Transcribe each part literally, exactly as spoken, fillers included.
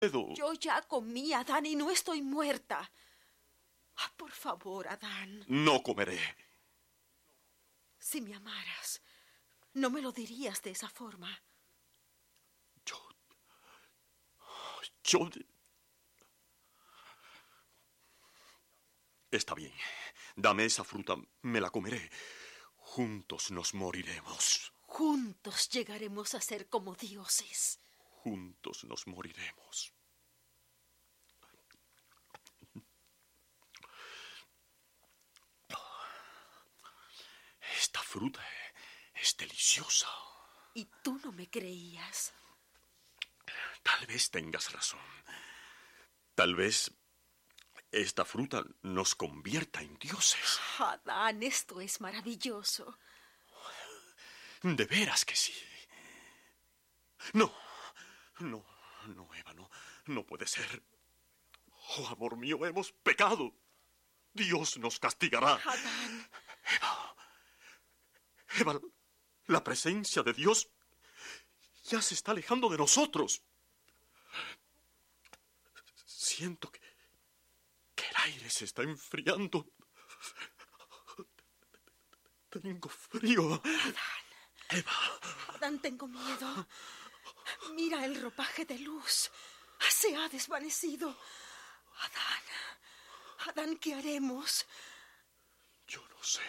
Yo ya comí, Adán, y no estoy muerta. Ah, por favor, Adán. No comeré. Si me amaras, no me lo dirías de esa forma. Yo... Yo... Está bien. Dame esa fruta, me la comeré. Juntos nos moriremos. Juntos llegaremos a ser como dioses. Juntos nos moriremos. Esta fruta es deliciosa. ¿Y tú no me creías? Tal vez tengas razón. Tal vez esta fruta nos convierta en dioses. Adán, esto es maravilloso. De veras que sí. No, no, no, Eva, no, no puede ser. Oh, amor mío, hemos pecado. Dios nos castigará. Adán. Eva, Eva, la presencia de Dios ya se está alejando de nosotros. Siento que, que el aire se está enfriando. Tengo frío. Adán. Eva. Adán, tengo miedo. Mira el ropaje de luz. Se ha desvanecido. Adán. Adán, ¿qué haremos? Yo no sé.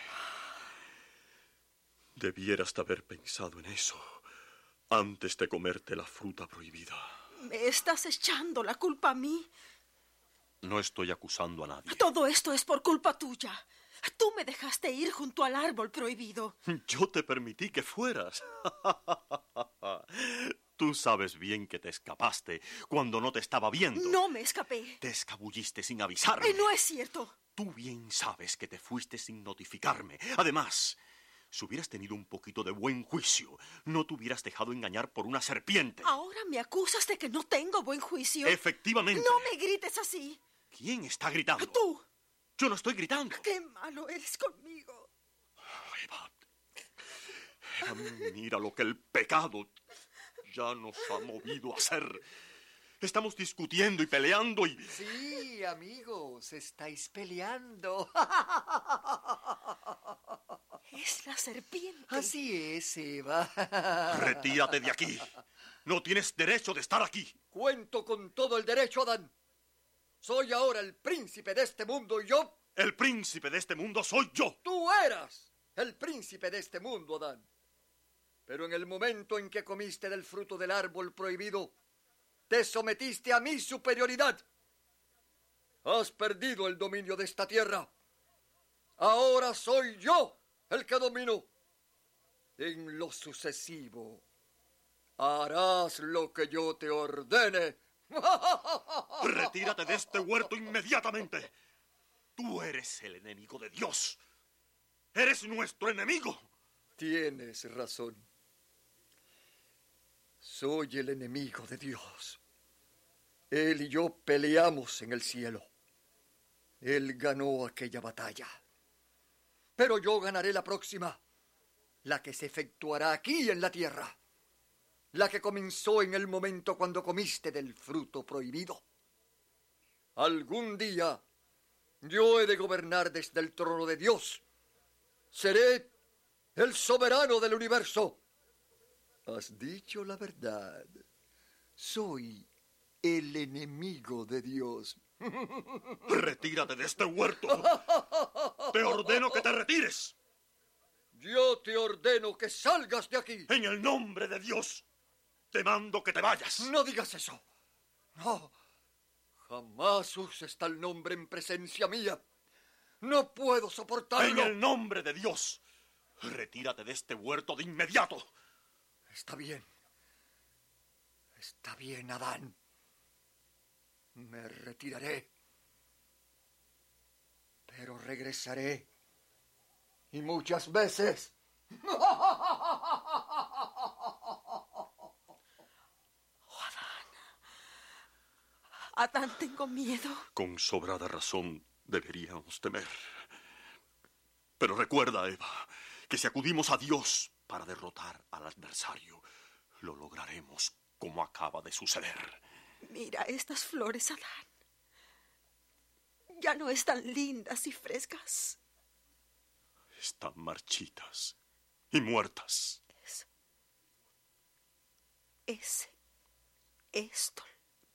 Debieras de haber pensado en eso antes de comerte la fruta prohibida. ¿Me estás echando la culpa a mí? No estoy acusando a nadie. Todo esto es por culpa tuya. Tú me dejaste ir junto al árbol prohibido. Yo te permití que fueras. Tú sabes bien que te escapaste cuando no te estaba viendo. No me escapé. Te escabulliste sin avisarme. Eh, no es cierto. Tú bien sabes que te fuiste sin notificarme. Además, si hubieras tenido un poquito de buen juicio, no te hubieras dejado engañar por una serpiente. Ahora me acusas de que no tengo buen juicio. Efectivamente. No me grites así. ¿Quién está gritando? Tú. Yo no estoy gritando. ¡Qué malo eres conmigo! Eva, Eva, mira lo que el pecado ya nos ha movido a hacer. Estamos discutiendo y peleando y... Sí, amigos, estáis peleando. Es la serpiente. Así es, Eva. Retírate de aquí. No tienes derecho de estar aquí. Cuento con todo el derecho, Adán. Soy ahora el príncipe de este mundo y yo... El príncipe de este mundo soy yo. Tú eras el príncipe de este mundo, Adán. Pero en el momento en que comiste del fruto del árbol prohibido, te sometiste a mi superioridad. Has perdido el dominio de esta tierra. Ahora soy yo el que domino. En lo sucesivo, harás lo que yo te ordene. Retírate de este huerto inmediatamente. Tú eres el enemigo de Dios. Eres nuestro enemigo. Tienes razón. Soy el enemigo de Dios. Él y yo peleamos en el cielo. Él ganó aquella batalla. Pero yo ganaré la próxima, la que se efectuará aquí en la tierra. La que comenzó en el momento cuando comiste del fruto prohibido. Algún día yo he de gobernar desde el trono de Dios. Seré el soberano del universo. Has dicho la verdad. Soy el enemigo de Dios. Retírate de este huerto. Te ordeno que te retires. Yo te ordeno que salgas de aquí. En el nombre de Dios, te mando que te vayas. No digas eso. No. Jamás uses tal nombre en presencia mía. No puedo soportarlo. En el nombre de Dios, retírate de este huerto de inmediato. Está bien. Está bien, Adán. Me retiraré. Pero regresaré. Y muchas veces. Adán, tengo miedo. Con sobrada razón deberíamos temer. Pero recuerda, Eva, que si acudimos a Dios para derrotar al adversario, lo lograremos como acaba de suceder. Mira estas flores, Adán. Ya no están lindas y frescas. Están marchitas y muertas. Es, es esto,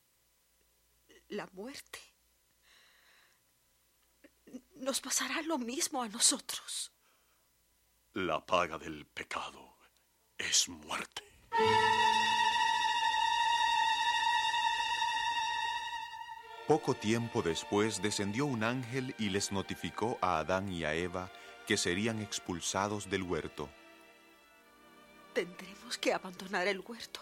la muerte. Nos pasará lo mismo a nosotros. La paga del pecado es muerte. Poco tiempo después descendió un ángel y les notificó a Adán y a Eva que serían expulsados del huerto. Tendremos que abandonar el huerto.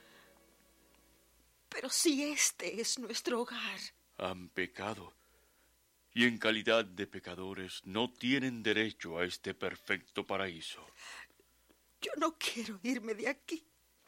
Pero si este es nuestro hogar... Han pecado, y en calidad de pecadores no tienen derecho a este perfecto paraíso. Yo no quiero irme de aquí.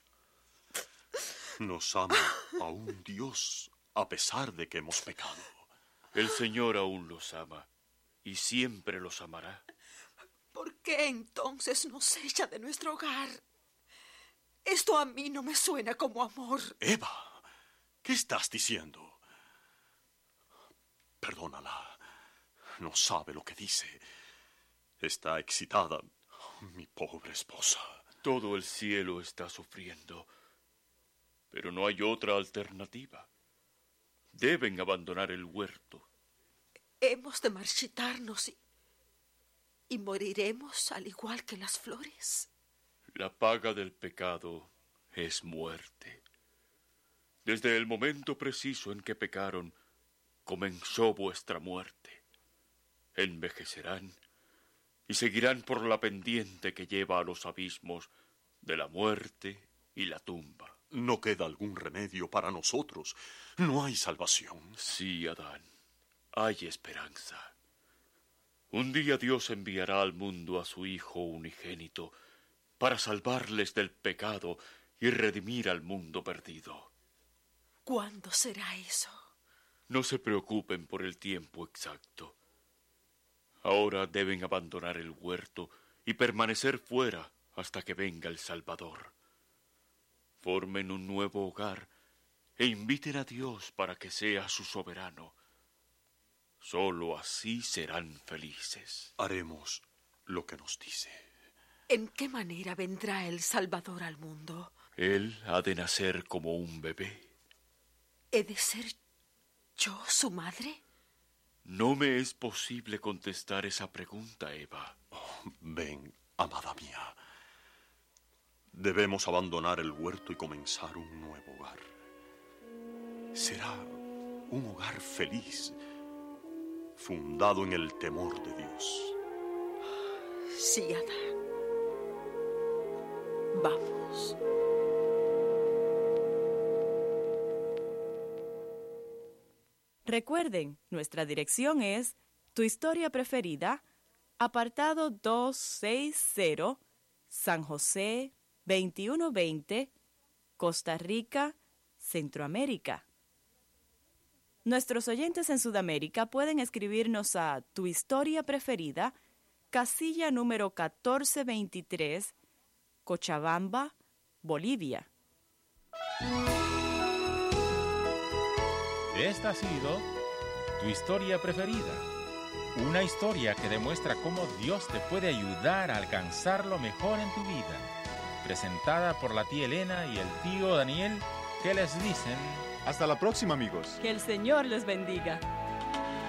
Nos ama aún Dios, a pesar de que hemos pecado. El Señor aún los ama, y siempre los amará. ¿Por qué entonces nos echa de nuestro hogar? Esto a mí no me suena como amor. Eva, ¿qué estás diciendo? Perdónala. No sabe lo que dice. Está excitada, mi pobre esposa. Todo el cielo está sufriendo, pero no hay otra alternativa. Deben abandonar el huerto. Hemos de marchitarnos y, y moriremos al igual que las flores. La paga del pecado es muerte. Desde el momento preciso en que pecaron, comenzó vuestra muerte. Envejecerán y seguirán por la pendiente que lleva a los abismos de la muerte y la tumba. No queda algún remedio para nosotros. No hay salvación. Sí, Adán, hay esperanza. Un día Dios enviará al mundo a su Hijo unigénito para salvarles del pecado y redimir al mundo perdido. ¿Cuándo será eso? No se preocupen por el tiempo exacto. Ahora deben abandonar el huerto y permanecer fuera hasta que venga el Salvador. Formen un nuevo hogar e inviten a Dios para que sea su soberano. Solo así serán felices. Haremos lo que nos dice. ¿En qué manera vendrá el Salvador al mundo? Él ha de nacer como un bebé. ¿He de ser yo su madre? No me es posible contestar esa pregunta, Eva. Oh, ven, amada mía. Debemos abandonar el huerto y comenzar un nuevo hogar. Será un hogar feliz, fundado en el temor de Dios. Sí, Adán. Vamos. Recuerden, nuestra dirección es Tu Historia Preferida, apartado doscientos sesenta, San José, veintiuno veinte, Costa Rica, Centroamérica. Nuestros oyentes en Sudamérica pueden escribirnos a Tu Historia Preferida, casilla número catorce veintitrés, Cochabamba, Bolivia. Esta ha sido Tu Historia Preferida, una historia que demuestra cómo Dios te puede ayudar a alcanzar lo mejor en tu vida, presentada por la tía Elena y el tío Daniel, que les dicen... Hasta la próxima, amigos. Que el Señor les bendiga.